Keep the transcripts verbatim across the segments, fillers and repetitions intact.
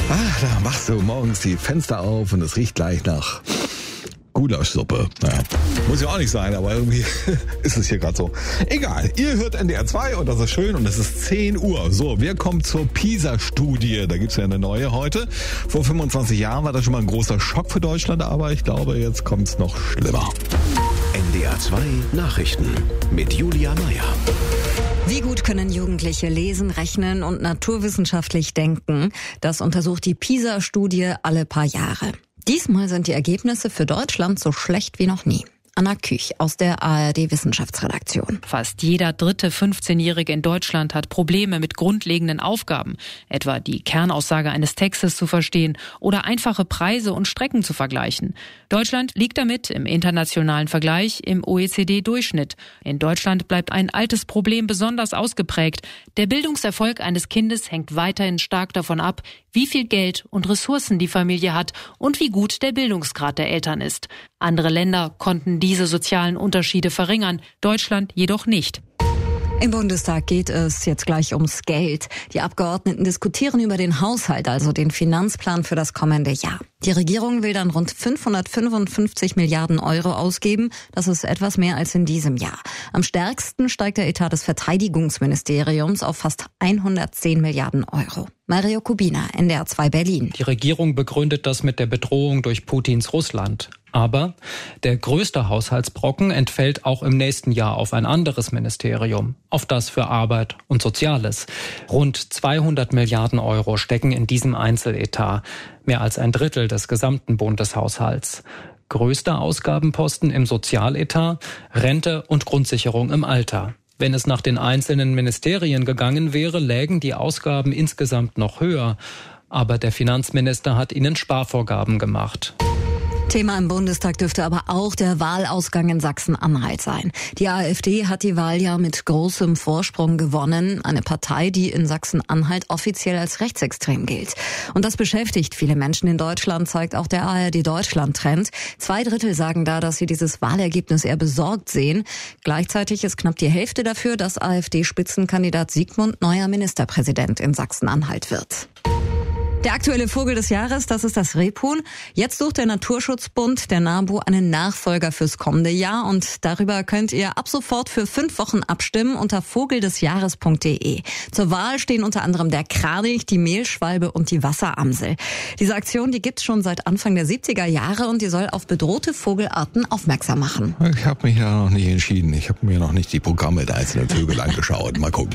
Ach, da machst du morgens die Fenster auf und es riecht gleich nach Gulaschsuppe. Naja, muss ja auch nicht sein, aber irgendwie ist es hier gerade so. Egal, ihr hört N D R zwei und das ist schön und es ist zehn Uhr. So, wir kommen zur PISA-Studie. Da gibt's ja eine neue heute. Vor fünfundzwanzig Jahren war das schon mal ein großer Schock für Deutschland, aber ich glaube, jetzt kommt's noch schlimmer. N D R zwei Nachrichten mit Julia Meyer. Wie gut können Jugendliche lesen, rechnen und naturwissenschaftlich denken? Das untersucht die PISA-Studie alle paar Jahre. Diesmal sind die Ergebnisse für Deutschland so schlecht wie noch nie. Anna Küch aus der A R D-Wissenschaftsredaktion. Fast jeder dritte fünfzehnjährige in Deutschland hat Probleme mit grundlegenden Aufgaben, etwa die Kernaussage eines Textes zu verstehen oder einfache Preise und Strecken zu vergleichen. Deutschland liegt damit im internationalen Vergleich im O E C D-Durchschnitt. In Deutschland bleibt ein altes Problem besonders ausgeprägt. Der Bildungserfolg eines Kindes hängt weiterhin stark davon ab, wie viel Geld und Ressourcen die Familie hat und wie gut der Bildungsgrad der Eltern ist. Andere Länder konnten diese sozialen Unterschiede verringern, Deutschland jedoch nicht. Im Bundestag geht es jetzt gleich ums Geld. Die Abgeordneten diskutieren über den Haushalt, also den Finanzplan für das kommende Jahr. Die Regierung will dann rund fünfhundertfünfundfünfzig Milliarden Euro ausgeben. Das ist etwas mehr als in diesem Jahr. Am stärksten steigt der Etat des Verteidigungsministeriums auf fast hundertzehn Milliarden Euro. Mario Kubina, N D R zwei Berlin. Die Regierung begründet das mit der Bedrohung durch Putins Russland. Aber der größte Haushaltsbrocken entfällt auch im nächsten Jahr auf ein anderes Ministerium, auf das für Arbeit und Soziales. Rund zweihundert Milliarden Euro stecken in diesem Einzeletat, mehr als ein Drittel des gesamten Bundeshaushalts. Größter Ausgabenposten im Sozialetat, Rente und Grundsicherung im Alter. Wenn es nach den einzelnen Ministerien gegangen wäre, lägen die Ausgaben insgesamt noch höher. Aber der Finanzminister hat ihnen Sparvorgaben gemacht. Thema im Bundestag dürfte aber auch der Wahlausgang in Sachsen-Anhalt sein. Die AfD hat die Wahl ja mit großem Vorsprung gewonnen. Eine Partei, die in Sachsen-Anhalt offiziell als rechtsextrem gilt. Und das beschäftigt viele Menschen in Deutschland, zeigt auch der A R D-Deutschland-Trend. Zwei Drittel sagen da, dass sie dieses Wahlergebnis eher besorgt sehen. Gleichzeitig ist knapp die Hälfte dafür, dass AfD-Spitzenkandidat Sigmund neuer Ministerpräsident in Sachsen-Anhalt wird. Der aktuelle Vogel des Jahres, das ist das Rebhuhn. Jetzt sucht der Naturschutzbund, der NABU, einen Nachfolger fürs kommende Jahr. Und darüber könnt ihr ab sofort für fünf Wochen abstimmen unter vogeldesjahres punkt de. Zur Wahl stehen unter anderem der Kranich, die Mehlschwalbe und die Wasseramsel. Diese Aktion, die gibt's schon seit Anfang der siebziger Jahre und die soll auf bedrohte Vogelarten aufmerksam machen. Ich habe mich ja noch nicht entschieden. Ich habe mir noch nicht die Programme der einzelnen Vögel angeschaut. Mal gucken.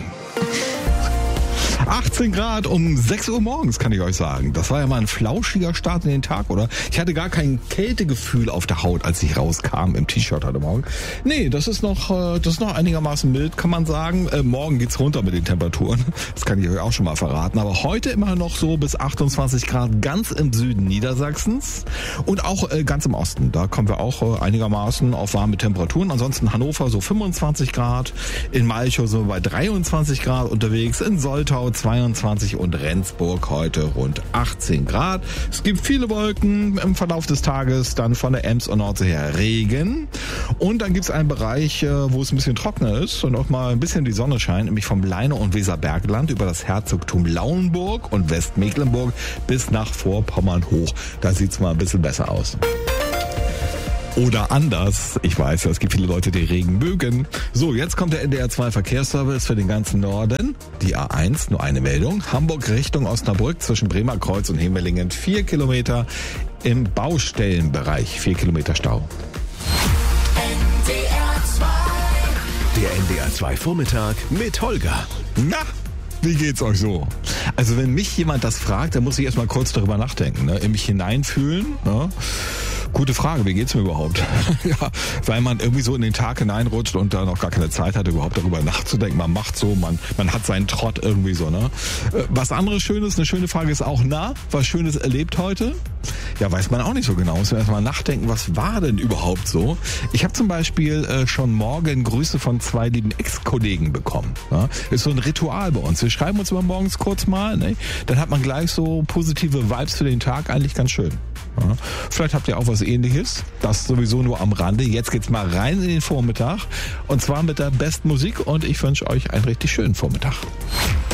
achtzehn Grad um sechs Uhr morgens, kann ich euch sagen. Das war ja mal ein flauschiger Start in den Tag, oder? Ich hatte gar kein Kältegefühl auf der Haut, als ich rauskam im T-Shirt heute Morgen. Nee, das ist noch, das ist noch einigermaßen mild, kann man sagen. Äh, morgen geht's runter mit den Temperaturen. Das kann ich euch auch schon mal verraten. Aber heute immer noch so bis achtundzwanzig Grad ganz im Süden Niedersachsens und auch äh, ganz im Osten. Da kommen wir auch äh, einigermaßen auf warme Temperaturen. Ansonsten Hannover so fünfundzwanzig Grad. In Malchow so bei dreiundzwanzig Grad unterwegs. In Soltau zweiundzwanzig und Rendsburg heute rund achtzehn Grad. Es gibt viele Wolken im Verlauf des Tages, dann von der Ems und Nordsee her Regen. Und dann gibt es einen Bereich, wo es ein bisschen trockener ist und auch mal ein bisschen die Sonne scheint, nämlich vom Leine- und Weserbergland über das Herzogtum Lauenburg und Westmecklenburg bis nach Vorpommern hoch. Da sieht es mal ein bisschen besser aus. Oder anders. Ich weiß ja, es gibt viele Leute, die Regen mögen. So, jetzt kommt der N D R zwei Verkehrsservice für den ganzen Norden. Die A eins, nur eine Meldung. Hamburg Richtung Osnabrück zwischen Bremerkreuz und Hemmelingen. Vier Kilometer im Baustellenbereich. Vier Kilometer Stau. N D R zwei. Der N D R zwei Vormittag mit Holger. Na, wie geht's euch so? Also wenn mich jemand das fragt, dann muss ich erstmal kurz darüber nachdenken, ne? In mich hineinfühlen, ne? Gute Frage, wie geht's mir überhaupt? Ja, weil man irgendwie so in den Tag hineinrutscht und da noch gar keine Zeit hat, überhaupt darüber nachzudenken. Man macht so, man, man hat seinen Trott irgendwie so, ne? Was anderes Schönes, eine schöne Frage ist auch, na, was Schönes erlebt heute? Ja, weiß man auch nicht so genau. Muss man erstmal nachdenken, was war denn überhaupt so? Ich habe zum Beispiel äh, schon morgen Grüße von zwei lieben Ex-Kollegen bekommen. Ja? Ist so ein Ritual bei uns. Wir schreiben uns immer morgens kurz mal, ne? Dann hat man gleich so positive Vibes für den Tag, eigentlich ganz schön. Ja. Vielleicht habt ihr auch was Ähnliches. Das sowieso nur am Rande. Jetzt geht's mal rein in den Vormittag. Und zwar mit der besten Musik. Und ich wünsche euch einen richtig schönen Vormittag.